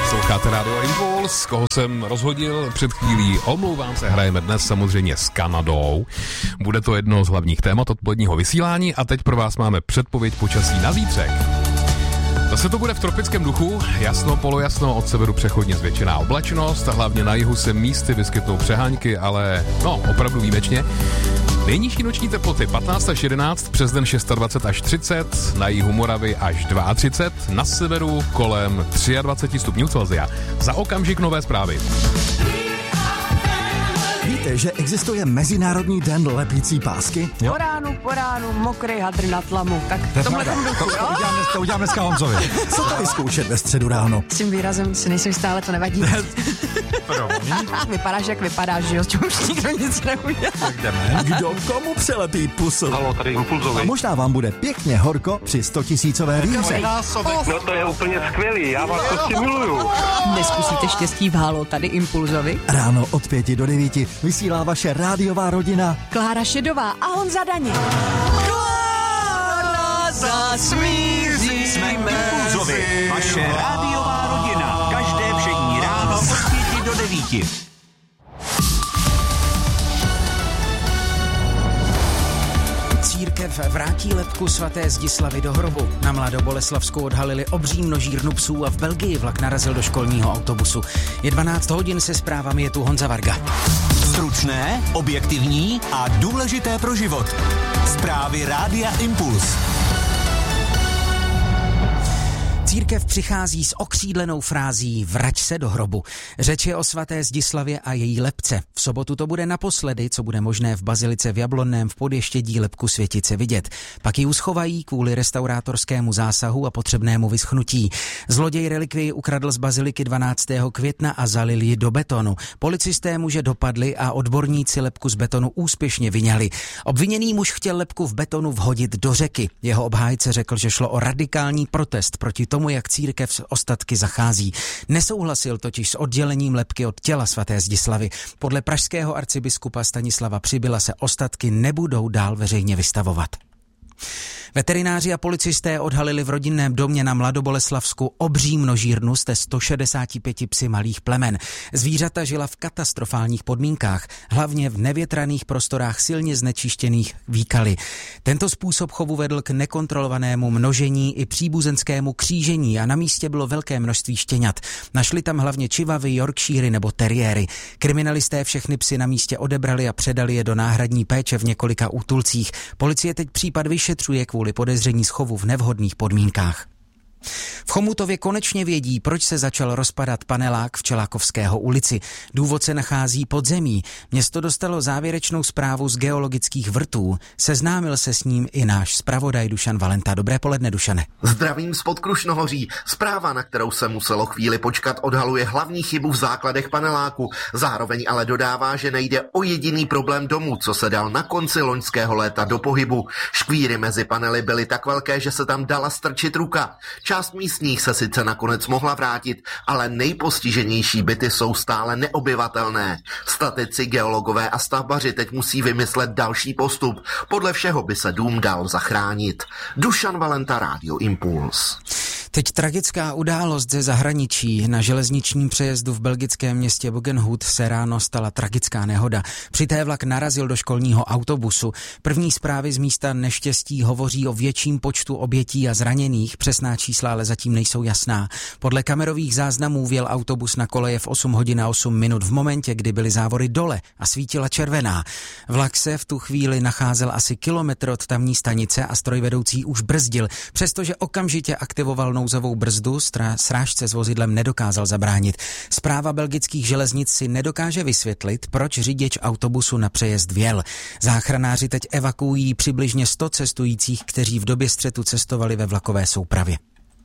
Posloucháte Radio Impuls, koho jsem rozhodil před chvílí, omlouvám se, hrajeme dnes samozřejmě s Kanadou. Bude to jedno z hlavních témat odpoledního vysílání a teď pro vás máme předpověď počasí na zítřek. Zase to bude v tropickém duchu, jasno, polojasno, od severu přechodně zvětšená oblačnost a hlavně na jihu se místy vyskytnou přehánky, ale opravdu výjimečně. Nejnižší noční teploty 15 až 11, přes den 26 až 30, na jihu Moravy až 32, na severu kolem 23 stupňů Celsia. Za okamžik nové zprávy. Víte, že existuje Mezinárodní den lepící pásky? Jo? Po ránu, mokrý hadr na tlamu. Tak tomhle To udělám dneska Honzovi. Co to vyzkoušet ve středu ráno? S tím výrazem si nejsem stále, to nevadí. Vypadáš, jak vypadáš, že jo, s čím už nikdo nic neudělá. Tak jdeme. Kdo komu přelepí pusu? Halo, tady Impulzovi. A možná vám bude pěkně horko při 100 000 výhře. No to je úplně skvělý, já vás prostě miluju. Neskusíte štěstí v Halo, tady Impulzovi. Ráno od 5 do 9 vysílá vaše rádiová rodina Klára Šedová a Honza Daněk. Klára zasmíří. Jsme Impulzovi, vaše rádiová rodina. Každé všední ráno od 5 do 9. Církev vrátí lebku svaté Zdislavy do hrobu. Na Mladoboleslavsku odhalili obří množírnu psů a v Belgii vlak narazil do školního autobusu. Je 12 hodin, se zprávami je tu Honza Varga. Stručné, objektivní a důležité pro život. Zprávy Rádia Impuls. Církev přichází s okřídlenou frází vrať se do hrobu. Řeč je o svaté Zdislavě a její lebce. V sobotu to bude naposledy, co bude možné v bazilice v Jablonném v Podještědí lebku světice vidět. Pak ji uschovají kvůli restaurátorskému zásahu a potřebnému vyschnutí. Zloděj relikvii ukradl z baziliky 12. května a zalil ji do betonu. Policisté muže dopadli a odborníci lebku z betonu úspěšně vyňali. Obviněný muž chtěl lebku v betonu vhodit do řeky. Jeho obhájce řekl, že šlo o radikální protest proti tomu, jak církev s ostatky zachází. Nesouhlasil totiž s oddělením lebky od těla svaté Zdislavy. Podle pražského arcibiskupa Stanislava Přibyla se ostatky nebudou dál veřejně vystavovat. Veterináři a policisté odhalili v rodinném domě na Mladoboleslavsku obří množírnu z 165 psy malých plemen. Zvířata žila v katastrofálních podmínkách, hlavně v nevětraných prostorách silně znečištěných výkaly. Tento způsob chovu vedl k nekontrolovanému množení i příbuzenskému křížení a na místě bylo velké množství štěňat. Našli tam hlavně čivavy, yorkshiry nebo teriéry. Kriminalisté všechny psy na místě odebrali a předali je do náhradní péče v několika útulcích. Policie teď případ vyšetřuje kvůli podezření z chovu v nevhodných podmínkách. V Chomutově konečně vědí, proč se začal rozpadat panelák v Čelákovského ulici. Důvod se nachází pod zemí. Město dostalo závěrečnou zprávu z geologických vrtů. Seznámil se s ním i náš zpravodaj Dušan Valenta. Dobré poledne, Dušane. Zdravím spod Krušnohoří. Zpráva, na kterou se muselo chvíli počkat, odhaluje hlavní chybu v základech paneláku. Zároveň ale dodává, že nejde o jediný problém domu, co se dal na konci loňského léta do pohybu. Škvíry mezi panely byly tak velké, že se tam dala strčit ruka. Část místních se sice nakonec mohla vrátit, ale nejpostiženější byty jsou stále neobyvatelné. Statici, geologové a stavbaři teď musí vymyslet další postup. Podle všeho by se dům dal zachránit. Dušan Valenta, Radio Impuls. Teď tragická událost ze zahraničí. Na železničním přejezdu v belgickém městě Bogenhout se ráno stala tragická nehoda. Při té vlak narazil do školního autobusu. První zprávy z místa neštěstí hovoří o větším počtu obětí a zraněných. Přesná čísla ale zatím nejsou jasná. Podle kamerových záznamů vjel autobus na koleje v 8 hodin a 8 minut v momentě, kdy byly závory dole a svítila červená. Vlak se v tu chvíli nacházel asi kilometr od tamní stanice a strojvedoucí už brzdil, přestože okamžitě aktivoval nouzovou brzdu, srážce s vozidlem nedokázal zabránit. Správa belgických železnic si nedokáže vysvětlit, proč řidič autobusu na přejezd vjel. Záchranáři teď evakuují přibližně 100 cestujících, kteří v době střetu cestovali ve vlakové soupravě.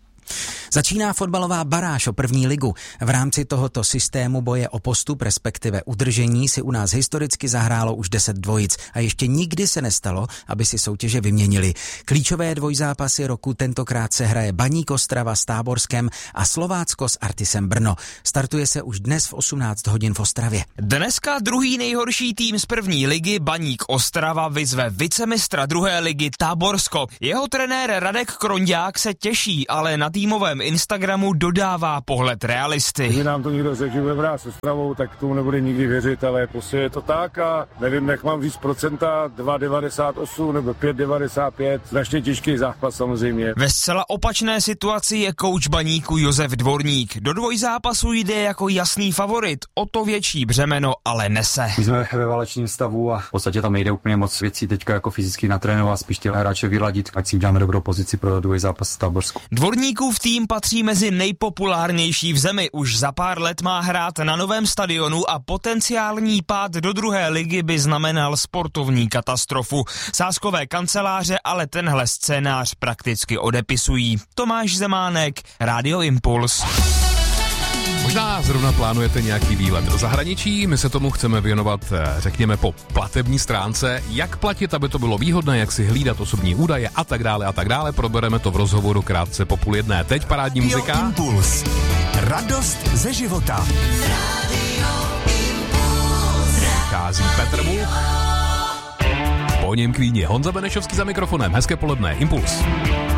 Začíná fotbalová baráž o první ligu. V rámci tohoto systému boje o postup, respektive udržení, si u nás historicky zahrálo už 10 dvojic a ještě nikdy se nestalo, aby si soutěže vyměnili. Klíčové dvojzápasy roku tentokrát se hraje Baník Ostrava s Táborskem a Slovácko s Artisem Brno. Startuje se už dnes v 18 hodin v Ostravě. Dneska druhý nejhorší tým z první ligy Baník Ostrava vyzve vicemistra druhé ligy Táborsko. Jeho trenér Radek Kronďák se těší, ale na týmovém Instagramu dodává pohled realisty. Kdyby nám to někdo řekl, že bude hrát s Ostravou, tak tomu nebude nikdy věřit, ale prostě je to tak a nevím, jak mám říct procenta, 2,98 nebo 5,95, strašně těžký zápas samozřejmě. Ve zcela opačné situaci je kouč Baníku Josef Dvorník. Do dvojzápasu jde jako jasný favorit, o to větší břemeno ale nese. My jsme ve válečném stavu a v podstatě tam nejde úplně moc věcí teďka jako fyzicky natrénovat, spíš ty hráče vyladit, ať si uděláme dobrou pozici pro dvojzápas v Táborsku. Dvorníkův tým patří mezi nejpopulárnější v zemi. Už za pár let má hrát na novém stadionu a potenciální pád do druhé ligy by znamenal sportovní katastrofu. Sázkové kanceláře ale tenhle scénář prakticky odepisují. Tomáš Zemánek, Rádio Impuls. Možná zrovna plánujete nějaký výlet do zahraničí, my se tomu chceme věnovat, řekněme, po platební stránce, jak platit, aby to bylo výhodné, jak si hlídat osobní údaje a tak dále. Probereme to v rozhovoru krátce po 12:30. Teď parádní muzika. Impuls. Radost ze života. Chází Petr Bůh. Po něm Queeni. Honza Benešovský za mikrofonem. Hezké poledne. Impuls.